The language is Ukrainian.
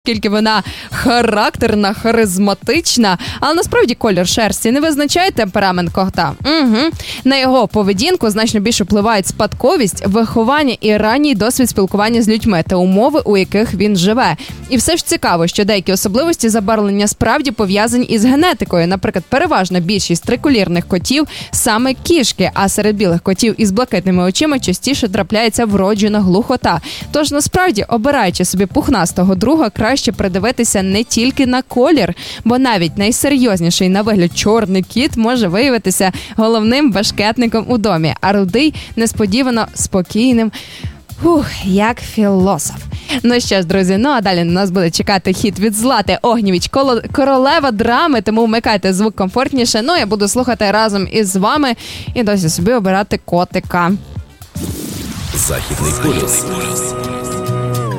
Скільки вона характерна, харизматична, але насправді колір шерсті не визначає темперамент кота. На його поведінку значно більше впливають спадковість, виховання і ранній досвід спілкування з людьми та умови, у яких він живе. І все ж цікаво, що деякі особливості забарвлення справді пов'язані із генетикою. Наприклад, переважна більшість триколірних котів саме кішки, а серед білих котів із блакитними очима частіше трапляється вроджена глухота. Тож насправді, обираючи собі пухнастого друга, краще придивитися не тільки на колір, бо навіть найсерйозніший на вигляд чорний кіт може виявитися головним башкетником у домі, а рудий несподівано спокійним, як філософ. Ну що ж, друзі, а далі на нас буде чекати хіт від Злати Огнєвіч, королева драми, тому вмикайте звук комфортніше. Я буду слухати разом із вами і досі собі обирати котика. Західний полюс.